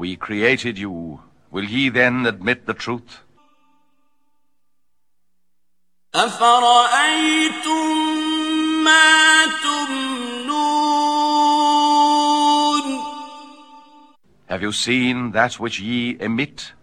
We created you. Will ye then admit the truth? أفرأيتم ما تمنون. Have you seen that which ye emit?